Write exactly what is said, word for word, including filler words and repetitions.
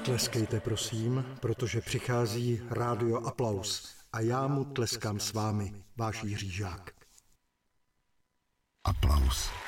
Tleskejte, prosím, protože přichází Rádio Aplaus a já mu tleskám s vámi, váš Jiří Žák. Aplaus.